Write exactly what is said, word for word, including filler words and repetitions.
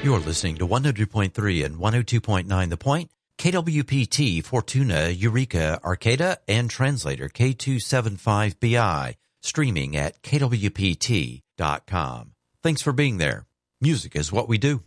You're listening to one hundred point three and one oh two point nine The Point, K W P T, Fortuna, Eureka, Arcata, and translator K two seventy-five B I, streaming at K W P T dot com. Thanks for being there. Music is what we do.